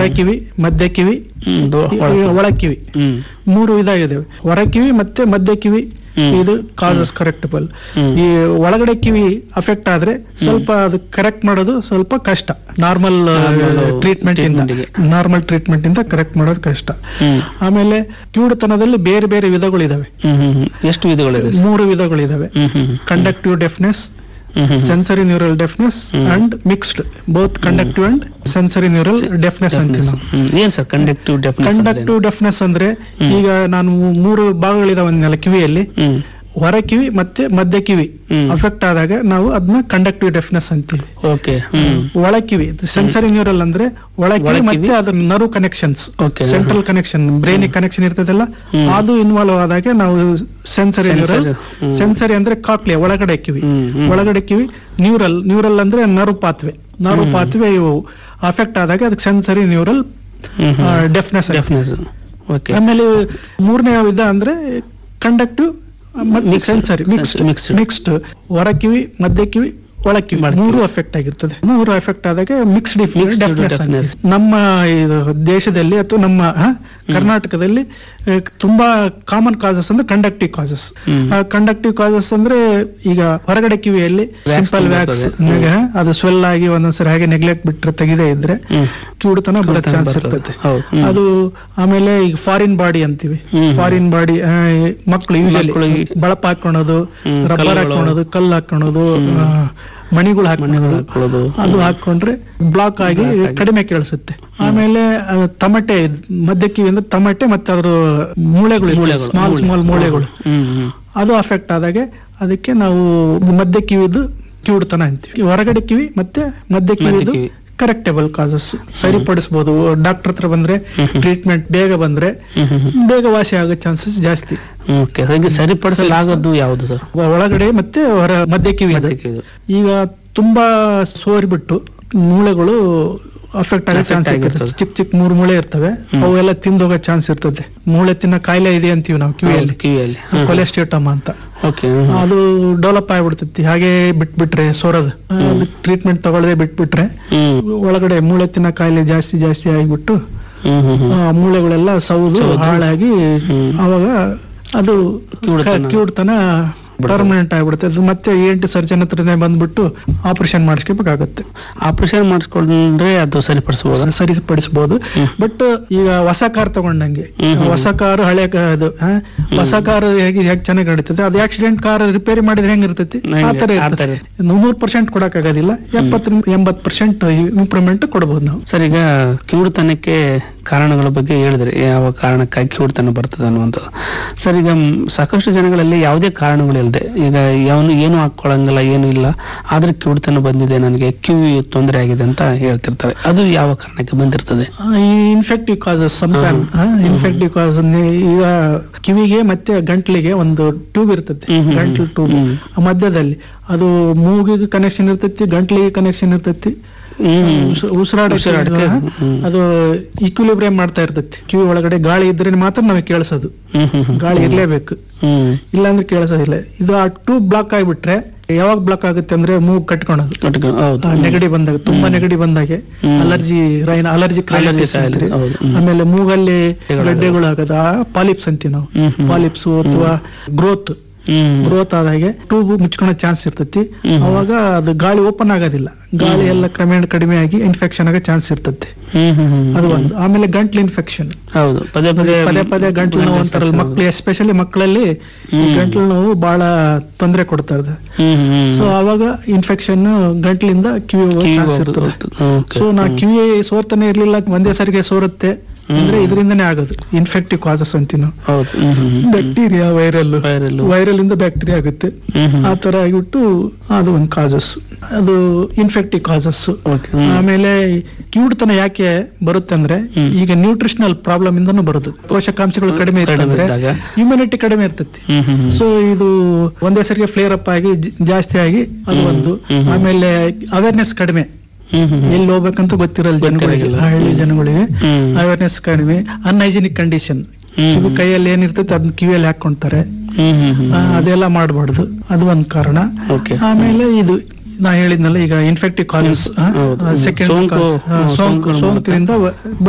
ಹೊರಕಿವಿ, ಮಧ್ಯ ಕಿವಿ, ಒಳಕಿವಿ, 3 ವಿಧ ಇದೆ. ಹೊರಕಿವಿ ಮತ್ತೆ ಮಧ್ಯ ಕಿವಿ ಇದು ಕಾಸಸ್ ಕರೆಕ್ಟಬಲ್. ಈ ಒಳಗಡೆ ಕಿವಿ ಅಫೆಕ್ಟ್ ಆದ್ರೆ ಸ್ವಲ್ಪ ಅದು ಕರೆಕ್ಟ್ ಮಾಡೋದು ಸ್ವಲ್ಪ ಕಷ್ಟ. ನಾರ್ಮಲ್ ಟ್ರೀಟ್ಮೆಂಟ್ ಇಂದ ಕರೆಕ್ಟ್ ಮಾಡೋದು ಕಷ್ಟ. ಆಮೇಲೆ ಕಿವುಡುತನದಲ್ಲಿ ಬೇರೆ ಬೇರೆ ವಿಧಗಳಿದಾವೆ. ಎಷ್ಟು ವಿಧಗಳಿದೆ? 3 ವಿಧಗಳಿದಾವೆ. Conductive deafness, sensory neural deafness and mixed, both conductive and sensory neural deafness ಅಂತ. ಏನ್ sir conductive deafness? Conductive deafness ಅಂದ್ರೆ ಈಗ ನಾನು 3 ಭಾಗಗಳಿದಾವೆ ಕಿವಿಯಲ್ಲಿ. ಹೊರ ಕಿವಿ ಮತ್ತೆ ಮಧ್ಯ ಕಿವಿ ಅಫೆಕ್ಟ್ ಆದಾಗ ನಾವು ಅದನ್ನ ಕಂಡಕ್ಟಿವ್ ಡೆಫ್ನೆಸ್ ಅಂತೀವಿ. ಒಳ ಕಿವಿ ಸೆನ್ಸರಿ ನ್ಯೂರಲ್ ಅಂದ್ರೆ ಒಳ ಕಿವಿ ಮತ್ತೆ ಅದ್ರ nerve connections, central connection, brain connection ಇರ್ತದಲ್ಲ, ಅದು ಇನ್ವಾಲ್ವ್ ಆದಾಗ ನಾವು ಸೆನ್ಸರಿ ನ್ಯೂರಲ್. ಸೆನ್ಸರಿ ಅಂದ್ರೆ ಕಾಕ್ಲಿಯ ಒಳಗಡೆ ಕಿವಿ. ನ್ಯೂರಲ್ ಅಂದ್ರೆ ನರ್ವ್ ಪಾತ್ವೆ ಇವು ಅಫೆಕ್ಟ್ ಆದಾಗ ಅದಕ್ಕೆ ಸೆನ್ಸರಿ ನ್ಯೂರಲ್ ಡೆಫ್ನೆಸ್. ಆಮೇಲೆ 3ನೇ ವಿಧ ಅಂದ್ರೆ ಕಂಡಕ್ಟಿವ್ ಸೆನ್ಸರಿ ಮಿಕ್ಸ್ಡ್. ಹೊರ ಕಿವಿ, ಮಧ್ಯ ಕಿವಿ, ಒಳ ಕಿವಿ 3 ಅಫೆಕ್ಟ್ ಆಗಿರ್ತದೆ. 3 ಅಫೆಕ್ಟ್ ಆದಾಗ ಮಿಕ್ಸ್ಡ್ ಡೆಫ್ನೆಸ್. ನಮ್ಮ ದೇಶದಲ್ಲಿ ಅಥವಾ ನಮ್ಮ ಕರ್ನಾಟಕದಲ್ಲಿ ತುಂಬಾ ಕಾಮನ್ ಕಾಸಸ್ ಅಂದ್ರೆ ಕಂಡಕ್ಟಿವ್ ಕಾಸಸ್. ಕಂಡಕ್ಟಿವ್ ಕಾಸಸ್ ಅಂದ್ರೆ ಈಗ ಹೊರಗಡೆ ಕಿವಿಯಲ್ಲಿ ಸಿಂಪಲ್ ವ್ಯಾಕ್ಸ್ ಅದು ಸ್ವೆಲ್ ಆಗಿ ಒಂದೊಂದ್ಸರಿ ಹಾಗೆ ನೆಗ್ಲೆಕ್ಟ್ ಬಿಟ್ರೆ ತೆಗೆದೇ ಇದ್ರೆ ಕಿವುಡುತನ ಬರೋ ಚಾನ್ಸ್ ಇರ್ತದೆ ಅದು. ಆಮೇಲೆ ಈಗ ಫಾರಿನ್ ಬಾಡಿ ಅಂತೀವಿ. ಫಾರಿನ್ ಬಾಡಿ ಮಕ್ಕಳು ಯೂಶಲಿ ಬಳಪ ಹಾಕೊಳ್ಳೋದು, ರಬ್ಬರ್ ಹಾಕೊಳ್ಳೋದು, ಕಲ್ಲು ಹಾಕೊಳ್ಳೋದು, ಮಣಿಗಳು ಹಾಕೊಳ್ಳೋದು, ಅದು ಹಾಕೊಂಡ್ರೆ ಬ್ಲಾಕ್ ಆಗಿ ಕಡಿಮೆ ಕೇಳಿಸುತ್ತೆ. ಆಮೇಲೆ ತಮಟೆ, ಮಧ್ಯ ಕಿವಿ ಅಂದ್ರೆ ತಮಟೆ ಮತ್ತೆ ಅದ್ರ ಮೂಳೆಗಳು, ಸ್ಮಾಲ್ ಮೂಳೆಗಳು, ಅದು ಅಫೆಕ್ಟ್ ಆದಾಗ ಅದಕ್ಕೆ ನಾವು ಮಧ್ಯ ಕಿವಿದು ಕಿವುಡುತನ ಅಂತೀವಿ. ಹೊರಗಡೆ ಕಿವಿ ಮತ್ತೆ ಮಧ್ಯ ಕಿವಿದು ಕರೆಕ್ಟಬಲ್ ಕಾಸಸ್, ಸರಿಪಡಿಸಬಹುದು. ಡಾಕ್ಟರ್ ಹತ್ರ ಬಂದ್ರೆ ಟ್ರೀಟ್ಮೆಂಟ್ ಬೇಗ ಬಂದ್ರೆ ಬೇಗ ವಾಸಿ ಆಗೋ ಚಾನ್ಸಸ್ ಜಾಸ್ತಿ. ಸರಿಪಡಿಸಲಾಗದು ಯಾವುದು ಸರ್? ಒಳಗಡೆ ಮತ್ತೆ ಮಧ್ಯ ಕಿವಿ. ಈಗ ತುಂಬಾ ಸೋರಿಬಿಟ್ಟು ಮೂಳೆಗಳು ಅಫೆಕ್ಟ್ ಆಗೋ ಚಾನ್ಸ್ ಇರ್ತದೆ. ಚಿಕ್ಕ 3 ಮೂಳೆ ಇರ್ತವೆ, ಅವೆಲ್ಲ ತಿಂದೋಗೋ ಚಾನ್ಸ್ ಇರ್ತದೆ. ಮೂಳೆ ತಿನ್ನ ಕಾಯಿಲೆ ಇದೆ ಅಂತೀವಿ ನಾವು ಕಿವಿಯಲ್ಲಿ, ಕೊಲೆಸ್ಟಿಯೋಟಮ್ ಅಂತ. ಅದು ಡೆವಲಪ್ ಆಗ್ಬಿಡ್ತೈತಿ ಹಾಗೆ ಬಿಟ್ಬಿಟ್ರೆ ಸೋರದು. ಟ್ರೀಟ್ಮೆಂಟ್ ತಗೊಳ್ಳದೆ ಬಿಟ್ಬಿಟ್ರೆ ಒಳಗಡೆ ಮೂಳೆ ತಿನ್ನ ಕಾಯಿಲೆ ಜಾಸ್ತಿ ಆಗಿಬಿಟ್ಟು ಮೂಳೆಗಳೆಲ್ಲ ಸೌದು ಹಾಳಾಗಿ ಅವಾಗ ಅದು ಕಿವುಡುತನ ಪರ್ಮನೆಂಟ್ ಆಗ್ಬಿಡುತ್ತೆ. ಅದು ಮತ್ತೆ ENT ಸರ್ಜನ್ ಹತ್ರನೇ ಬಂದ್ಬಿಟ್ಟು ಆಪರೇಷನ್ ಮಾಡಿಸ್ಕೋಬೇಕಾಗತ್ತೆ. ಆಪರೇಷನ್ ಮಾಡಿಸ್ಕೊಂಡ್ರೆ ಅದು ಸರಿಪಡಿಸಬಹುದು. ಬಟ್ ಈಗ ಹೊಸ ಕಾರ್ ತಗೊಂಡಂಗೆ, ಹೊಸ ಕಾರು ಹಳೆ ಅದು ಹೊಸ ಕಾರು ಹೇಗೆ ಚೆನ್ನಾಗಿ ನಡೀತದೆ, ಅದು ಆಕ್ಸಿಡೆಂಟ್ ಕಾರ್ ರಿಪೇರಿ ಮಾಡಿದ್ರೆ ಹೆಂಗಿರ್ತೈತಿ ಆ ತರ ಇರ್ತದೆ. 100% ಕೊಡಕ್ಕಾಗೋದಿಲ್ಲ, 70-80% ಇಂಪ್ರೂವ್ಮೆಂಟ್ ಕೊಡಬಹುದು ನಾವು. ಸರ್, ಈಗ ಕಿವುಡುತನಕ್ಕೆ ಕಾರಣಗಳ ಬಗ್ಗೆ ಹೇಳಿದ್ರೆ ಯಾವ ಕಾರಣಕ್ಕಾಗಿ ಕಿವುಡುತನ ಬರ್ತದೆ ಅನ್ನುವಂಥದ್ದು. ಸರ್, ಈಗ ಸಾಕಷ್ಟು ಜನಗಳಲ್ಲಿ ಯಾವುದೇ ಕಾರಣಗಳು ಇಲ್ಲದೆ, ಈಗ ಏನು ಹಾಕೊಳ್ಳಂಗಿಲ್ಲ, ಏನು ಇಲ್ಲ, ಆದ್ರೆ ಕಿವುಡುತನ ಬಂದಿದೆ, ನನಗೆ ಕಿವಿ ತೊಂದರೆ ಆಗಿದೆ ಅಂತ ಹೇಳ್ತಿರ್ತಾರೆ. ಅದು ಯಾವ ಕಾರಣಕ್ಕೆ ಬಂದಿರ್ತದೆ? ಈ ಇನ್ಫೆಕ್ಟಿವ್ ಕಾಸಸ್. ಇನ್ಫೆಕ್ಟಿವ್ ಕಾಸ್ ಈಗ ಕಿವಿಗೆ ಮತ್ತೆ ಗಂಟ್ಲಿಗೆ ಒಂದು ಟ್ಯೂಬ್ ಇರ್ತದೆ, ಗಂಟ್ಲು ಟ್ಯೂಬ್ ಮಧ್ಯದಲ್ಲಿ. ಅದು ಮೂಗಿಗೆ ಕನೆಕ್ಷನ್ ಇರ್ತೈತಿ, ಗಂಟ್ಲಿಗೆ ಕನೆಕ್ಷನ್ ಇರ್ತೈತಿ. ಉಸಿರಾಡಕ್ಕೆ ಅದು ಈಕ್ವಿಲಿಬ್ರಿಯಂ ಮಾಡ್ತಾ ಇರ್ತೈತಿ. ಕಿವಿ ಒಳಗಡೆ ಗಾಳಿ ಇದ್ರೆ ಮಾತ್ರ ನಮಗೆ ಕೇಳಿಸೋದು, ಗಾಳಿ ಇರ್ಲೇಬೇಕು, ಇಲ್ಲಾಂದ್ರೆ ಕೇಳಿಸೋದಿಲ್ಲ. ಇದು ಆ ಟ್ಯೂಬ್ ಬ್ಲಾಕ್ ಆಗಿಬಿಟ್ರೆ ಯಾವಾಗ ಬ್ಲಾಕ್ ಆಗುತ್ತೆ ಅಂದ್ರೆ ಮೂಗ್ ಕಟ್ಕೊಳೋದು. ನೆಗಡಿ ಬಂದಾಗ, ತುಂಬಾ ನೆಗಡಿ ಬಂದಾಗೆ ಅಲರ್ಜಿಕ್ ರೈನೈಟಿಸ್. ಆಮೇಲೆ ಮೂಗಲ್ಲಿ ಗಡ್ಡೆಗಳು ಆಗೋದು, ಪಾಲಿಪ್ಸ್ ಅಂತೀವಿ ನಾವು. ಪಾಲಿಪ್ಸ್ ಅಥವಾ ಗ್ರೋತ್ ಆದಾಗೆ ಟ್ಯೂಬ್ ಮುಚ್ಕೊಳೋ ಚಾನ್ಸ್ ಇರ್ತೈತಿ. ಅವಾಗ ಅದು ಗಾಳಿ ಓಪನ್ ಆಗೋದಿಲ್ಲ, ಗಾಳಿ ಎಲ್ಲ ಕ್ರಮೇಣ ಕಡಿಮೆ ಆಗಿ ಇನ್ಫೆಕ್ಷನ್ ಆಗೋ ಚಾನ್ಸ್ ಇರ್ತೈತಿ. ಅದು ಒಂದು. ಆಮೇಲೆ ಗಂಟ್ಲು ಇನ್ಫೆಕ್ಷನ್, ಪದೇ ಗಂಟ್ಲು ನೋವು ಅಂತಾರಲ್ಲ ಮಕ್ಳು, ಎಸ್ಪೆಷಲಿ ಮಕ್ಕಳಲ್ಲಿ ಗಂಟ್ಲು ನೋವು ಬಹಳ ತೊಂದರೆ ಕೊಡ್ತಾ ಇದೆ. ಸೊ ಅವಾಗ ಇನ್ಫೆಕ್ಷನ್ ಗಂಟ್ಲಿಂದ ಕಿವಿ ಹೋಗೋ ಚಾನ್ಸ್ ಇರ್ತದೆ. ಸೊ ನಾ ಕಿವಿ ಸೋರ್ತಾನೆ ಇರ್ಲಿಲ್ಲ, ಒಂದೇ ಸರಿಗೆ ಸೋರುತ್ತೆ ಅಂದ್ರೆ ಇದರಿಂದನೇ ಆಗೋದು ಇನ್ಫೆಕ್ಟಿವ್ ಕಾಸಸ್ ಅಂತೀವಿ ನಾವು. ಬ್ಯಾಕ್ಟೀರಿಯಾ, ವೈರಲ್ ಇಂದ ಬ್ಯಾಕ್ಟೀರಿಯಾ ಆಗುತ್ತೆ. ಆ ತರ ಆಗಿಬಿಟ್ಟು ಅದು ಒಂದು ಕಾಸಸ್, ಅದು ಇನ್ಫೆಕ್ಟಿವ್ ಕಾಸಸ್. ಆಮೇಲೆ ಕಿವುಡುತನ ಯಾಕೆ ಬರುತ್ತೆ ಅಂದ್ರೆ ಈಗ ನ್ಯೂಟ್ರಿಷನಲ್ ಪ್ರಾಬ್ಲಮ್ ಇಂದನೂ ಬರುತ್ತೆ. ಪೋಷಕಾಂಶಗಳು ಕಡಿಮೆ ಇರ್ತಂದ್ರೆ ಇಮ್ಯುನಿಟಿ ಕಡಿಮೆ ಇರ್ತೈತಿ. ಸೊ ಇದು ಒಂದೇ ಸರಿಗೆ ಫ್ಲೇರ್ ಅಪ್ ಆಗಿ ಜಾಸ್ತಿ ಆಗಿ ಅದು ಒಂದು. ಆಮೇಲೆ ಅವೇರ್ನೆಸ್ ಕಡಿಮೆ, ಎಲ್ಲಿ ಹೋಗ್ಬೇಕಂತ ಗೊತ್ತಿರಲ್ಲ ಜನಗಳಿಗೆ, ಹಳ್ಳಿ ಜನಗಳಿಗೆ ಅವೇರ್ನೆಸ್ ಕಡಿಮೆ. ಅನ್ಹೈಜಿನಿಕ್ ಕಂಡೀಷನ್, ಕೈಯಲ್ಲಿ ಏನಿರ್ತೈತೆ ಅದನ್ನ ಕಿವಿಯಲ್ಲಿ ಹಾಕೊಂತಾರೆ, ಅದೆಲ್ಲ ಮಾಡಬಾರ್ದು, ಅದು ಒಂದ್ ಕಾರಣ. ಆಮೇಲೆ ಇದು ನಾ ಹೇಳಿದ್ನಲ್ಲ ಈಗ ಇನ್ಫೆಕ್ಟಿವ್ ಕಾಸಸ್, ಸೆಕೆಂಡ್ ಸೋಂಕಿನಿಂದ